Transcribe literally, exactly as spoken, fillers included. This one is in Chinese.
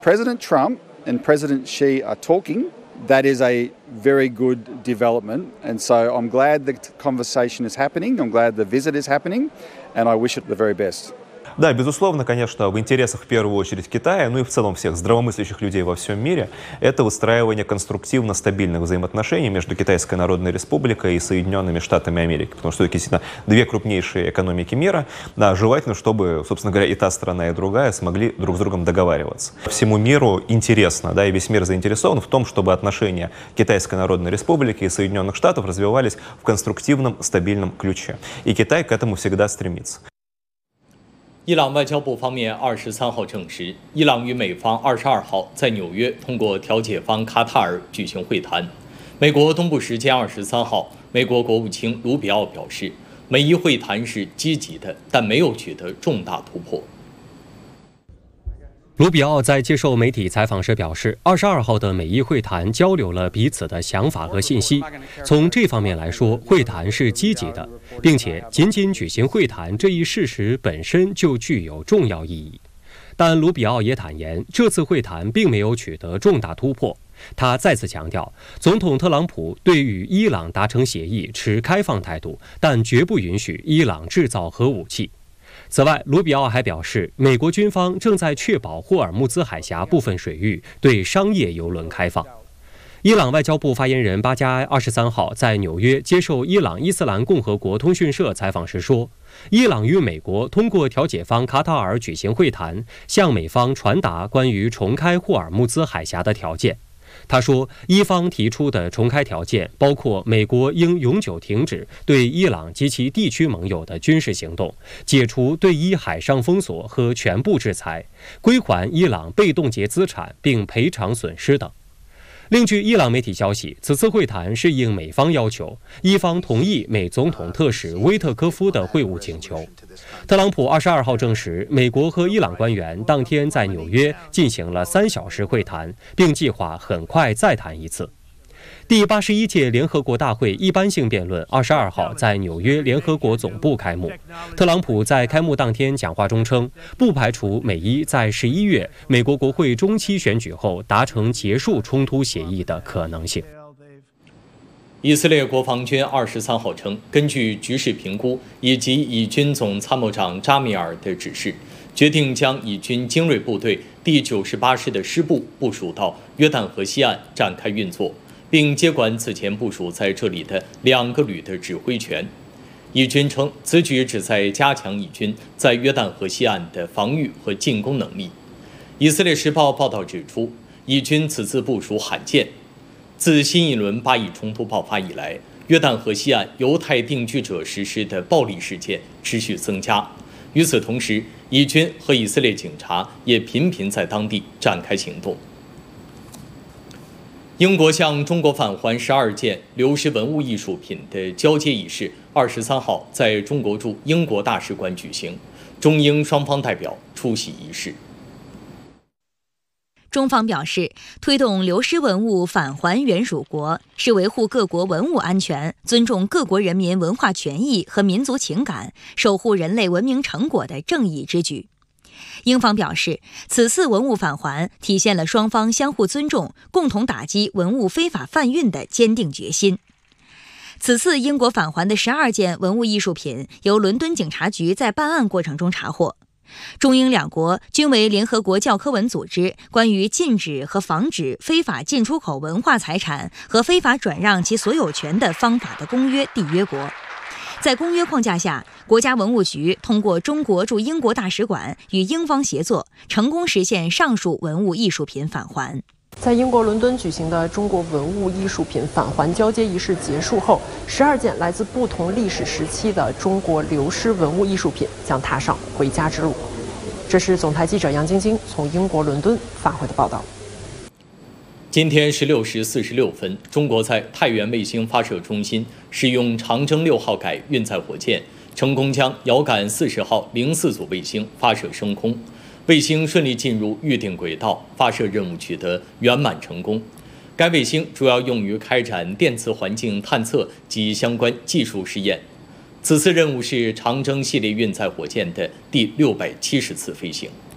President Trump and President Xi are talking. That is a very good development, and so I'm glad the conversation is happening. I'm glad the visit is happening, and I wish it the very best. Да, безусловно, конечно, в интересах в первую очередь Китая, ну и в целом всех здравомыслящих людей во всем мире, это выстраивание конструктивно стабильных взаимоотношений между Китайской Народной Республикой и Соединенными Штатами Америки. Потому что это действительно две крупнейшие экономики мира. Да, желательно, чтобы, собственно говоря, и та страна, и другая смогли друг с другом договариваться. Всему миру интересно, да, и весь мир заинтересован в том, чтобы отношения Китайской Народной Республики и Соединенных Штатов развивались в конструктивном, стабильном ключе. И Китай к этому всегда стремится. 伊朗外交部方面二十三号证实，伊朗与美方二十二号在纽约通过调解方卡塔尔举行会谈。美国东部时间二十三号，美国国务卿卢比奥表示，美伊会谈是积极的，但没有取得重大突破。 卢比奥在接受媒体采访时表示，二十二号的美伊会谈交流了彼此的想法和信息。从这方面来说，会谈是积极的，并且仅仅举行会谈这一事实本身就具有重要意义。但卢比奥也坦言，这次会谈并没有取得重大突破。他再次强调，总统特朗普对与伊朗达成协议持开放态度，但绝不允许伊朗制造核武器。 此外，卢比奥还表示，美国军方正在确保霍尔木兹海峡部分水域对商业邮轮开放。伊朗外交部发言人巴加埃二十三号在纽约接受伊朗伊斯兰共和国通讯社采访时说，伊朗与美国通过调解方卡塔尔举行会谈，向美方传达关于重开霍尔木兹海峡的条件。 他说，伊方提出的重开条件包括美国应永久停止对伊朗及其地区盟友的军事行动，解除对伊海上封锁和全部制裁，归还伊朗被冻结资产并赔偿损失等。 另据伊朗媒体消息，此次会谈是应美方要求，伊方同意美总统特使威特科夫的会晤请求。特朗普二十二号证实，美国和伊朗官员当天在纽约进行了三小时会谈，并计划很快再谈一次。 第八十一届联合国大会一般性辩论二十二号在纽约联合国总部开幕。特朗普在开幕当天讲话中称，不排除美伊在十一月美国国会中期选举后达成结束冲突协议的可能性。 以色列国防军二十三号称，根据局势评估以及以军总参谋长扎米尔的指示，决定将以军精锐部队第九十八师的师部部署到约旦河西岸展开运作。 并接管此前部署在这里的两个旅的指挥权。以军称，此举旨在加强以军在约旦河西岸的防御和进攻能力。以色列时报报道指出，以军此次部署罕见。自新一轮巴以冲突爆发以来，约旦河西岸犹太定居者实施的暴力事件持续增加。与此同时，以军和以色列警察也频频在当地展开行动。 英国向中国返还十二件流失文物艺术品的交接仪式，二十三号在中国驻英国大使馆举行，中英双方代表出席仪式。 中方表示，推动流失文物返还原属国，是维护各国文物安全、尊重各国人民文化权益和民族情感、守护人类文明成果的正义之举。 英方表示，此次文物返还体现了双方相互尊重、共同打击文物非法贩运的坚定决心。此次英国返还的十二件文物艺术品，由伦敦警察局在办案过程中查获。中英两国均为联合国教科文组织关于禁止和防止非法进出口文化财产和非法转让其所有权的方法的公约缔约国。 在公约框架下，国家文物局通过中国驻英国大使馆与英方协作，成功实现上述文物艺术品返还。 在英国伦敦举行的中国文物艺术品返还交接仪式结束后，十二件来自不同历史时期的中国流失文物艺术品将踏上回家之路。这是总台记者杨晶晶从英国伦敦发回的报道。 今天十六时四十六分，中国在太原卫星发射中心使用长征六号改运载火箭，成功将遥感四十号零四组卫星发射升空，卫星顺利进入预定轨道，发射任务取得圆满成功。该卫星主要用于开展电磁环境探测及相关技术试验。此次任务是长征系列运载火箭的第六百七十次飞行。